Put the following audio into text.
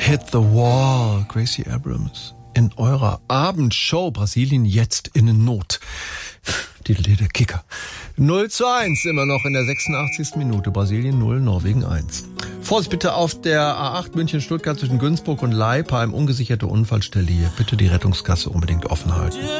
Hit the Wall, Gracie Abrams. In eurer Abendshow Brasilien jetzt in Not. Die der Kicker. 0:1 immer noch in der 86. Minute. Brasilien 0, Norwegen 1. Vorsicht bitte auf der A8 München-Stuttgart zwischen Günzburg und Leipheim. Ungesicherte Unfallstelle hier. Bitte die Rettungsgasse unbedingt offen halten.